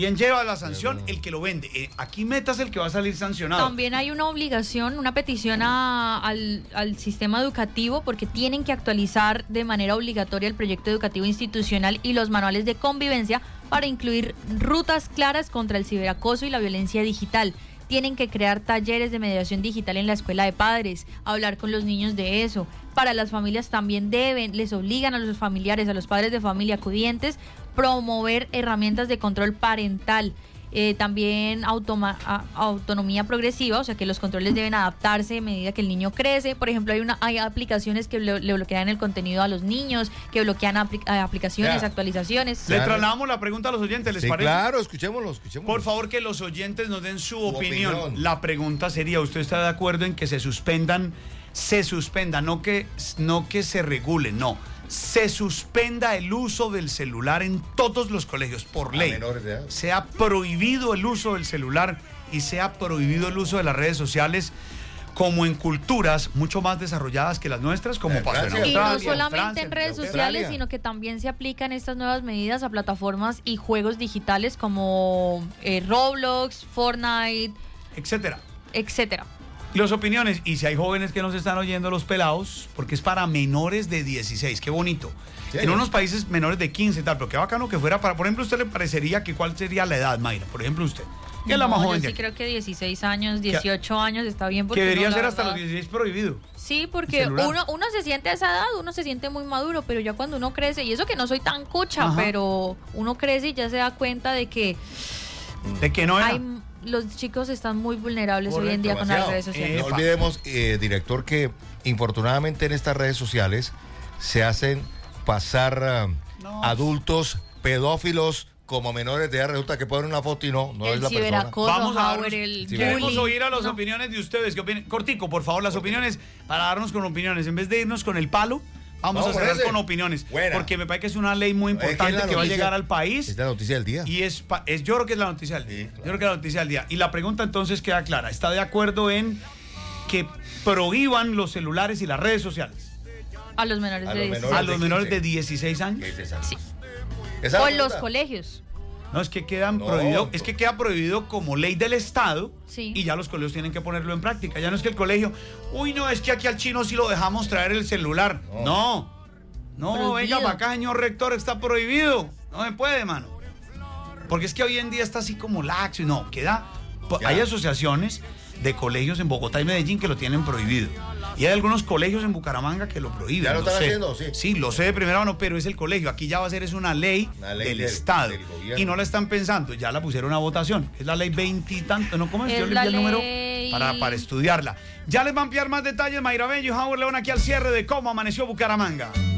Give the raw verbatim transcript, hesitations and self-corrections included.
también lleva la sanción el que lo vende. Eh, aquí metas el que va a salir sancionado. También hay una obligación, una petición a, al, al sistema educativo, porque tienen que actualizar de manera obligatoria el proyecto educativo institucional y los manuales de convivencia para incluir rutas claras contra el ciberacoso y la violencia digital. Tienen que crear talleres de mediación digital en la escuela de padres, hablar con los niños de eso. Para las familias también deben, les obligan a los familiares, a los padres de familia acudientes, promover herramientas de control parental. Eh, también automa, a, autonomía progresiva, o sea que los controles deben adaptarse a medida que el niño crece. Por ejemplo, hay una hay aplicaciones que le, le bloquean el contenido a los niños, que bloquean apli, aplicaciones, ya. actualizaciones. Le trasladamos la pregunta a los oyentes, ¿les sí, parece? Claro, escuchémoslo, escuchémoslo. Por favor, que los oyentes nos den su, su opinión. opinión. La pregunta sería, ¿usted está de acuerdo en que se suspendan, se suspenda, no que, no que se regule, no, se suspenda el uso del celular en todos los colegios, por ley? Se ha prohibido el uso del celular y se ha prohibido el uso de las redes sociales, como en culturas mucho más desarrolladas que las nuestras, como en pasó en Francia. Australia. Y no solamente en, Francia, en redes en sociales, sino que también se aplican estas nuevas medidas a plataformas y juegos digitales como eh, Roblox, Fortnite, etcétera. etcétera. Las opiniones, y si hay jóvenes que nos están oyendo, los pelados, porque es para menores de dieciséis, qué bonito. Sí, en unos países menores de quince y tal, pero qué bacano que fuera para, por ejemplo, ¿usted le parecería que cuál sería la edad, Mayra? Por ejemplo, usted, que no, es la más joven yo de sí aquí. creo que dieciséis años, dieciocho años está bien. Porque Que debería no, ser hasta verdad, los dieciséis prohibido. Sí, porque uno, uno se siente a esa edad, uno se siente muy maduro, pero ya cuando uno crece, y eso que no soy tan cucha, Ajá. pero uno crece y ya se da cuenta de que... De que no era... Hay, los chicos están muy vulnerables Correcto, hoy en día demasiado. Con las redes sociales. Eh, no olvidemos, eh, director, que infortunadamente en estas redes sociales se hacen pasar uh, no. adultos pedófilos como menores de edad. Resulta que ponen una foto y no, no es la persona. Vamos a darnos, el queremos oír a las no. opiniones de ustedes. ¿Qué opinan? Cortico, por favor, las Cortico. opiniones, para darnos con opiniones. En vez de irnos con el palo, vamos no, a cerrar con opiniones. Buena. Porque me parece que es una ley muy importante es que, que va a llegar al país. Es la noticia del día. Y es, es yo creo que es la noticia del día. Sí, claro. Yo creo que es la noticia del día. Y la pregunta entonces queda clara. ¿Está de acuerdo en que prohíban los celulares y las redes sociales? A los menores a de los menores, a los menores de dieciséis años. Sí. O en los colegios. No, es que quedan no, prohibido, no. es que queda prohibido como ley del Estado, sí. y ya los colegios tienen que ponerlo en práctica. Ya no es que el colegio, uy, no, es que aquí al chino sí lo dejamos traer el celular. No. No. No, prohibido. Venga para acá, señor rector, está prohibido. No se puede, mano. Porque es que hoy en día está así como laxo. No, queda. Ya. Hay asociaciones de colegios en Bogotá y Medellín que lo tienen prohibido. Y hay algunos colegios en Bucaramanga que lo prohíben. ¿Ya lo están sé. haciendo? Sí. Sí, lo sé de primera mano, pero es el colegio. Aquí ya va a ser es una ley, una ley del, del Estado. Del y no la están pensando, ya la pusieron a votación. Es la ley veintitantos, ¿no? ¿Cómo es? Yo le di el número para, para estudiarla. Ya les va a ampliar más detalles Mayra Bello y Howard León aquí al cierre de Cómo Amaneció Bucaramanga.